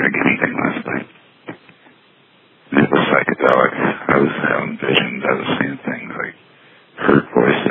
drink anything last night. And it was psychedelic. I was having visions. I was seeing things. I heard voices.